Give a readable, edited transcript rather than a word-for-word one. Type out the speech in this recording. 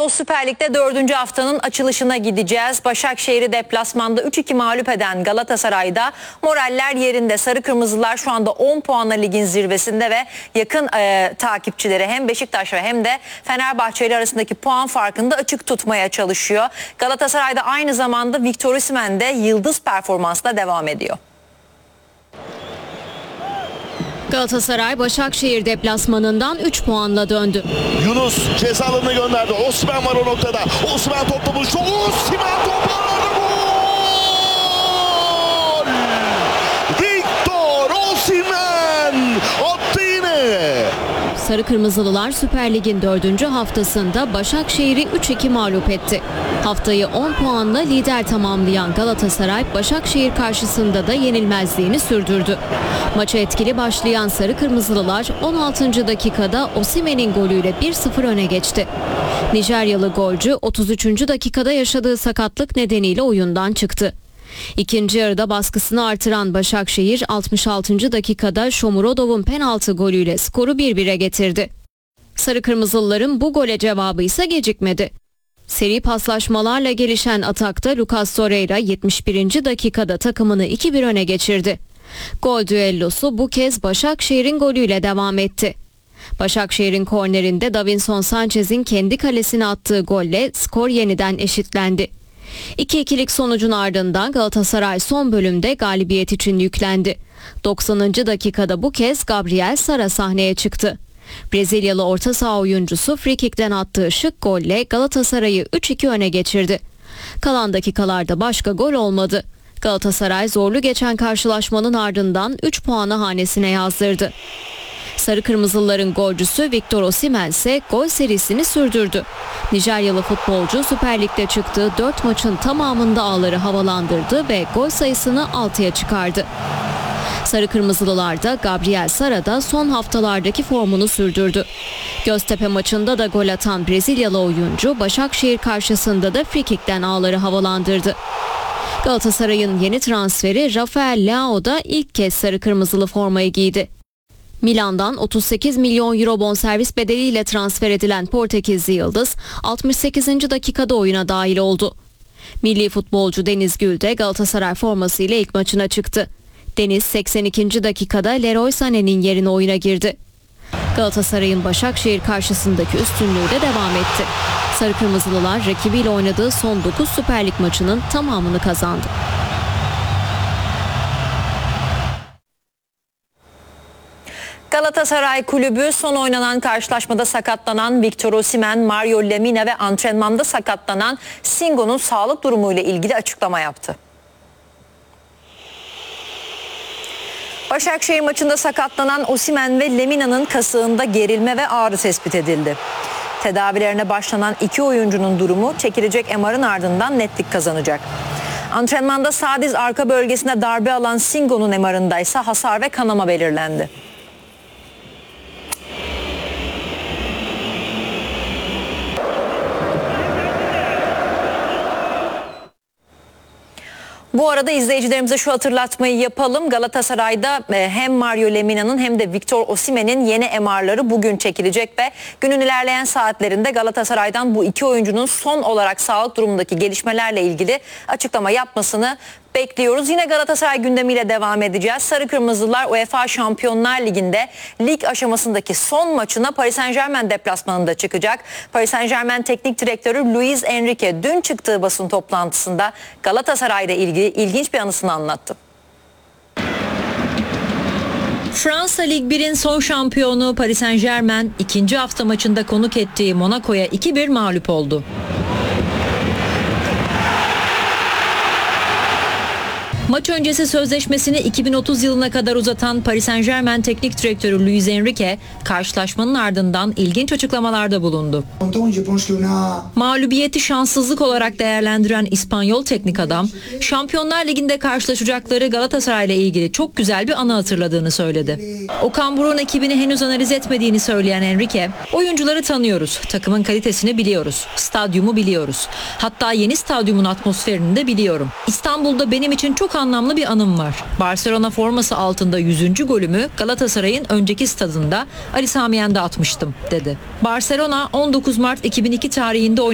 Futbol Süper Lig'de 4. haftanın açılışına gideceğiz. Başakşehir'i deplasmanda 3-2 mağlup eden Galatasaray'da moraller yerinde. Sarı Kırmızılar şu anda 10 puanla ligin zirvesinde ve yakın takipçileri hem Beşiktaş ve hem de Fenerbahçe ile arasındaki puan farkını da açık tutmaya çalışıyor. Galatasaray'da aynı zamanda Victor Osimhen de yıldız performansla devam ediyor. Galatasaray Başakşehir deplasmanından 3 puanla döndü. Yunus ceza alanına gönderdi. Osimhen var o noktada. Osimhen topla buluştu. Osimhen toparladı. Gol! Victor Osimhen attı yine. Sarı Kırmızılılar Süper Lig'in 4. haftasında Başakşehir'i 3-2 mağlup etti. Haftayı 10 puanla lider tamamlayan Galatasaray, Başakşehir karşısında da yenilmezliğini sürdürdü. Maça etkili başlayan Sarı Kırmızılılar 16. dakikada Osimhen'in golüyle 1-0 öne geçti. Nijeryalı golcü 33. dakikada yaşadığı sakatlık nedeniyle oyundan çıktı. İkinci yarıda baskısını artıran Başakşehir 66. dakikada Shomurodov'un penaltı golüyle skoru 1-1'e getirdi. Sarı Kırmızılıların bu gole cevabı ise gecikmedi. Seri paslaşmalarla gelişen atakta Lucas Torreira 71. dakikada takımını 2-1 öne geçirdi. Gol düellosu bu kez Başakşehir'in golüyle devam etti. Başakşehir'in kornerinde Davinson Sanchez'in kendi kalesine attığı golle skor yeniden eşitlendi. 2-2'lik sonucun ardından Galatasaray son bölümde galibiyet için yüklendi. 90. dakikada bu kez Gabriel Sara sahneye çıktı. Brezilyalı orta saha oyuncusu frikikten attığı şık golle Galatasaray'ı 3-2 öne geçirdi. Kalan dakikalarda başka gol olmadı. Galatasaray zorlu geçen karşılaşmanın ardından 3 puanı hanesine yazdırdı. Sarı Kırmızılıların golcüsü Victor Osimhen ise gol serisini sürdürdü. Nijeryalı futbolcu Süper Lig'de çıktığı 4 maçın tamamında ağları havalandırdı ve gol sayısını 6'ya çıkardı. Sarı Kırmızılılarda Gabriel Sara da son haftalardaki formunu sürdürdü. Göztepe maçında da gol atan Brezilyalı oyuncu Başakşehir karşısında da frikikten ağları havalandırdı. Galatasaray'ın yeni transferi Rafael Leao da ilk kez sarı kırmızılı formayı giydi. Milan'dan 38 milyon euro bonservis bedeliyle transfer edilen Portekizli yıldız 68. dakikada oyuna dahil oldu. Milli futbolcu Deniz Gül de Galatasaray formasıyla ilk maçına çıktı. Deniz 82. dakikada Leroy Sané'nin yerine oyuna girdi. Galatasaray'ın Başakşehir karşısındaki üstünlüğü de devam etti. Sarı Kırmızılılar rakibiyle oynadığı son 9 Süper Lig maçının tamamını kazandı. Galatasaray Kulübü son oynanan karşılaşmada sakatlanan Victor Osimhen, Mario Lemina ve antrenmanda sakatlanan Singo'nun sağlık durumuyla ilgili açıklama yaptı. Başakşehir maçında sakatlanan Osimhen ve Lemina'nın kasığında gerilme ve ağrı tespit edildi. Tedavilerine başlanan iki oyuncunun durumu çekilecek MR'ın ardından netlik kazanacak. Antrenmanda sağ diz arka bölgesine darbe alan Singo'nun MR'ında ise hasar ve kanama belirlendi. Bu arada izleyicilerimize şu hatırlatmayı yapalım. Galatasaray'da hem Mario Lemina'nın hem de Victor Osimhen'in yeni MR'ları bugün çekilecek ve günün ilerleyen saatlerinde Galatasaray'dan bu iki oyuncunun son olarak sağlık durumundaki gelişmelerle ilgili açıklama yapmasını bekliyoruz. Yine Galatasaray gündemiyle devam edeceğiz. Sarı Kırmızılar UEFA Şampiyonlar Ligi'nde lig aşamasındaki son maçına Paris Saint-Germain deplasmanında çıkacak. Paris Saint-Germain Teknik Direktörü Luis Enrique dün çıktığı basın toplantısında Galatasaray'la ilgili ilginç bir anısını anlattı. Fransa Lig 1'in son şampiyonu Paris Saint-Germain ikinci hafta maçında konuk ettiği Monaco'ya 2-1 mağlup oldu. Maç öncesi sözleşmesini 2030 yılına kadar uzatan Paris Saint-Germain Teknik Direktörü Luis Enrique, karşılaşmanın ardından ilginç açıklamalarda bulundu. Mağlubiyeti şanssızlık olarak değerlendiren İspanyol teknik adam, Şampiyonlar Ligi'nde karşılaşacakları Galatasaray ile ilgili çok güzel bir anı hatırladığını söyledi. Okan Buruk'un ekibini henüz analiz etmediğini söyleyen Enrique, oyuncuları tanıyoruz, takımın kalitesini biliyoruz, stadyumu biliyoruz. Hatta yeni stadyumun atmosferini de biliyorum. İstanbul'da benim için çok anlamlı bir anım var. Barcelona forması altında 100. golümü Galatasaray'ın önceki stadında Ali Sami Yen'de atmıştım, dedi. Barcelona 19 Mart 2002 tarihinde